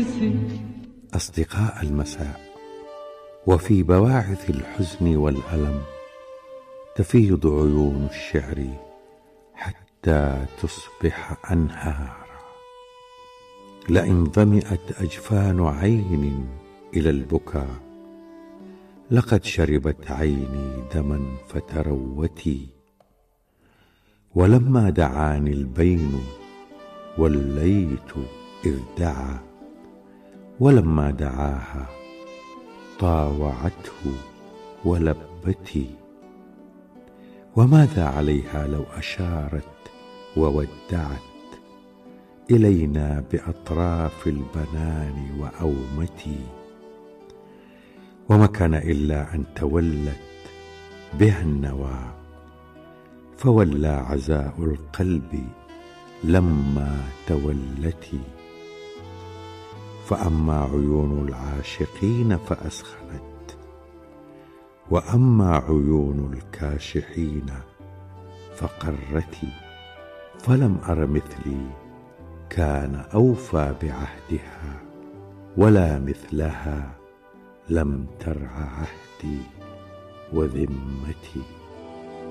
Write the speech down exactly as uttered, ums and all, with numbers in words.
أصدقاء المساء، وفي بواعث الحزن والألم تفيض عيون الشعر حتى تصبح أنهارا. لئن ظمئت أجفان عين إلى البكاء لقد شربت عيني دما فتروتي. ولما دعاني البين وليت إذ دعا، ولما دعاها طاوعته ولبتي. وماذا عليها لو أشارت وودعت إلينا بأطراف البنان وأومتي. وما كان إلا أن تولت بها النوى، فولى عزاء القلب لما تولتي. فأما عيون العاشقين فأسخنت، وأما عيون الكاشحين فقرتي. فلم أر مثلي كان أوفى بعهدها، ولا مثلها لم ترع عهدي وذمتي.